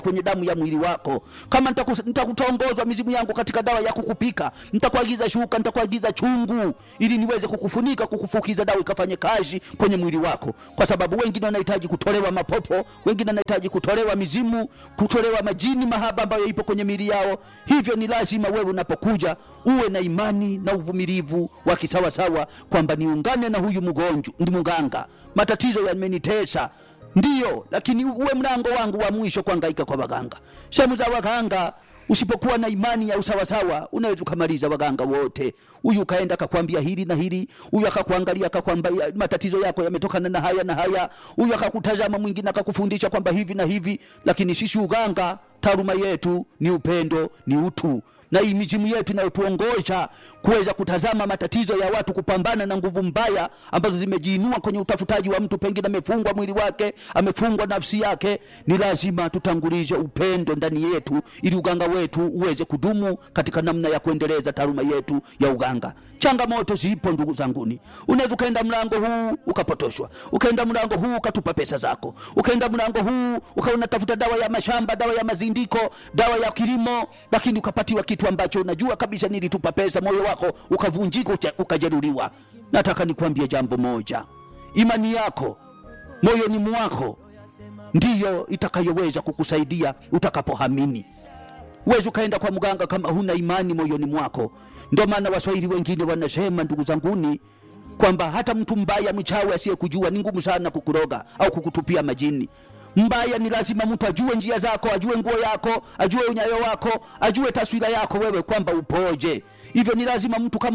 kwenye damu ya mwili wako. Kama nitakutongoza mizimu yangu katika dawa ya kukupika, nitakuagiza shuka, nitakuagiza chungu ili niweze kukufunika, kukufukiza dawa ikafanye kazi kwenye mwili wako. Kwa sababu wengine wanahitaji kutolewa mapopo, wengine wanahitaji kutolewa mizimu, kutolewa majini mahaba ambayo ipo kwenye miili yao. Hivyo ni lazima wewe unapokuja uwe na imani na uvumilivu wa kisawa sawa, kwamba niungane na huyu mgonjwa, ndi mganga, matatizo yamenitesa. Ndiyo, lakini uwe mlango wangu wa mwisho kuhangaika kwa waganga. Sehemu za waganga usipokuwa na imani ya usawa sawa, unaweza kumaliza waganga wote. Huyu kaenda akakwambia hili na hili, huyu akakuangalia akakwambia matatizo yako yametokana na haya na haya, huyu akakutazama mwingine akakufundisha kwamba hivi na hivi. Lakini sisi uganga, taaluma yetu ni upendo, ni utu, na hii mizimu yetu inayotuongoza kuweza kutazama matatizo ya watu, kupambana na nguvu mbaya ambazo zimejiinua kwenye utafutaji wa mtu, pengine amefungwa mwili wake, amefungwa nafsi yake. Ni lazima tutangulize upendo ndani yetu ili uganga wetu uweze kudumu katika namna ya kuendeleza taaluma yetu ya uganga. Changamoto zipo ndugu zanguni. Unaweza kaenda mlango huu ukapotoshwa, ukaenda mlango huu ukatupa pesa zako, ukaenda mlango huu ukaona tafuta dawa ya mashamba, dawa ya mazindiko, dawa ya kilimo, lakini ukapatiwa kitu ambacho unajua kabisa nilitupa pesa, moyo wako ukavunjika, ukajeruhiwa. Nataka nikwambie jambo moja, imani yako moyoni mwako ndiyo itakayoweza kukusaidia utakapohamini. Uweze ukaenda kwa mganga kama huna imani moyoni mwako. Ndio maana Waswahili wengine wanasema ndugu zanguni kwamba hata mtu mbaya mchawi asiyekujua ni ngumu sana kukuroga au kukutupia majini. Mbaya ni lazima mtu ajue njia zako, ajue nguo yako, ajue unyayo wako, ajue taswira yako wewe kwamba upoje. Hivyo ni lazima mtu kama